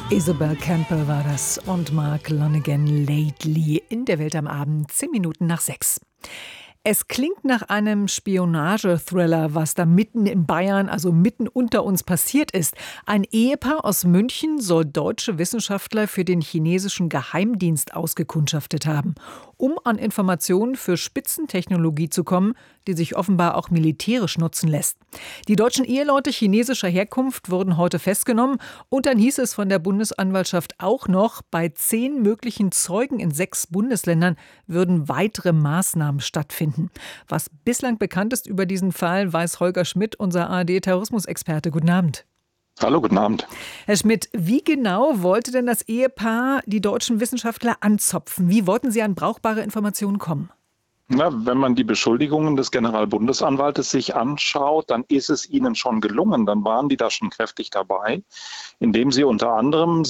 Isabel Campbell war das und Mark Lanegan Lately in der Welt am Abend, 10 Minuten nach 6. Es klingt nach einem Spionage-Thriller, was da mitten in Bayern, also mitten unter uns passiert ist. Ein Ehepaar aus München soll deutsche Wissenschaftler für den chinesischen Geheimdienst ausgekundschaftet haben, um an Informationen für Spitzentechnologie zu kommen, die sich offenbar auch militärisch nutzen lässt. Die deutschen Eheleute chinesischer Herkunft wurden heute festgenommen und dann hieß es von der Bundesanwaltschaft auch noch, bei 10 möglichen Zeugen in 6 Bundesländern würden weitere Maßnahmen stattfinden. Was bislang bekannt ist über diesen Fall, weiß Holger Schmidt, unser ARD-Terrorismusexperte. Guten Abend. Hallo, guten Abend. Herr Schmidt, wie genau wollte denn das Ehepaar die deutschen Wissenschaftler anzopfen? Wie wollten sie an brauchbare Informationen kommen? Wenn man die Beschuldigungen des Generalbundesanwaltes sich anschaut, dann ist es ihnen schon gelungen. Dann waren die da schon kräftig dabei, indem sie unter anderem